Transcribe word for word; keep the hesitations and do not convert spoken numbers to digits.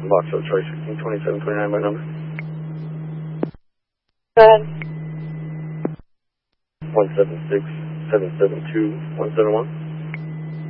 Box of Choice sixteen twenty-seven twenty-nine by number. Go ahead. one seven six seven seven two one seven one.